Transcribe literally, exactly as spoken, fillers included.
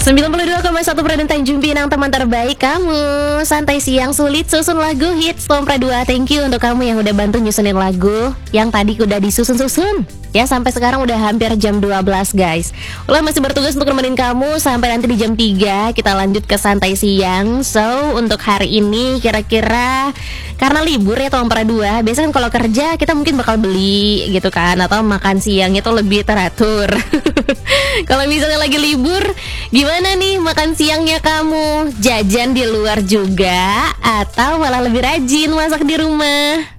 sembilan puluh dua koma satu Pradon Tanjung Pinang, teman terbaik kamu. Santai siang sulit susun lagu hits Tompra dua. Thank you untuk kamu yang udah bantu nyusunin lagu yang tadi udah disusun-susun. Ya, sampai sekarang udah hampir jam dua belas guys. Ulah masih bertugas untuk nemenin kamu sampai nanti di jam tiga kita lanjut ke santai siang. So, untuk hari ini kira-kira karena libur ya Tompra dua, biasanya kan kalau kerja kita mungkin bakal beli gitu kan, atau makan siang itu lebih teratur. Kalau misalnya lagi libur, gimana nih makan siangnya kamu? Jajan di luar juga atau malah lebih rajin masak di rumah?